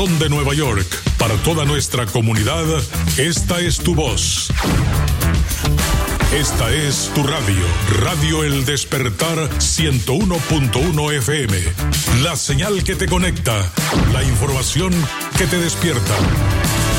de Nueva York, para toda nuestra comunidad, esta es tu voz. Esta es tu radio, Radio El Despertar 101.1 FM. La señal que te conecta, la información que te despierta.